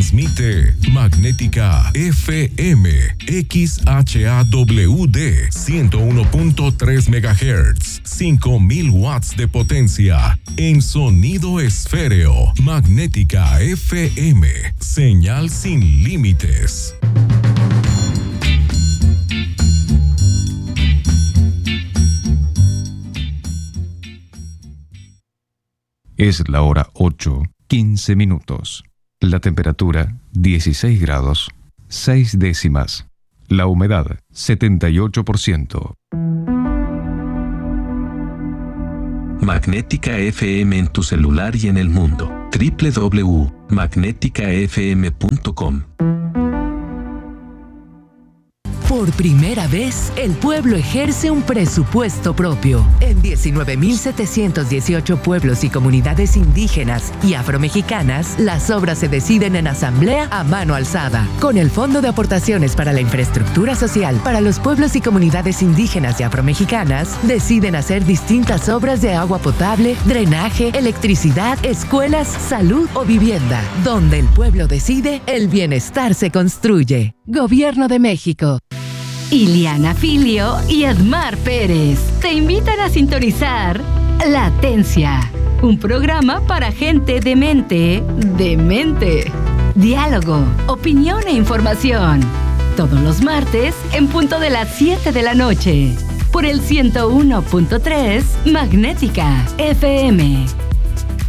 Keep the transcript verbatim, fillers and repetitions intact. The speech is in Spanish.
Transmite Magnética F M X H A W D ciento uno punto tres megahertz, cinco mil watts de potencia en sonido esféreo. Magnética F M, señal sin límites. Es la hora ocho, quince minutos. La temperatura, dieciséis grados, seis décimas. La humedad, setenta y ocho por ciento. Magnética F M en tu celular y en el mundo. doble u doble u doble u punto magnética f m punto com. Por primera vez, el pueblo ejerce un presupuesto propio. En diecinueve mil setecientos dieciocho pueblos y comunidades indígenas y afromexicanas, las obras se deciden en asamblea a mano alzada. Con el Fondo de Aportaciones para la Infraestructura Social para los pueblos y comunidades indígenas y afromexicanas, deciden hacer distintas obras de agua potable, drenaje, electricidad, escuelas, salud o vivienda. Donde el pueblo decide, el bienestar se construye. Gobierno de México. Iliana Filio y Edmar Pérez te invitan a sintonizar Latencia, un programa para gente de mente, de mente. Diálogo, opinión e información. Todos los martes en punto de las siete de la noche. Por el ciento uno punto tres Magnética F M.